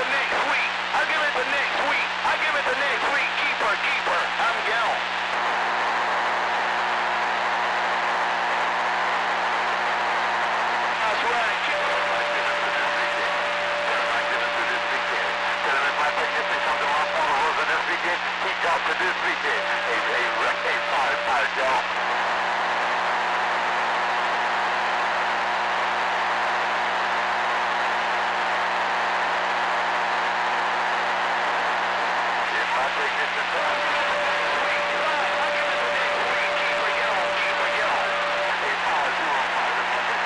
to next week. I'll give it to next week. I'll give it to next week. Keeper, keeper. I'm gone. That's right, Joe. Tell him if my technician comes to my phone or this weekend, he talks to this weekend. Hey, sorry, Joe. My technician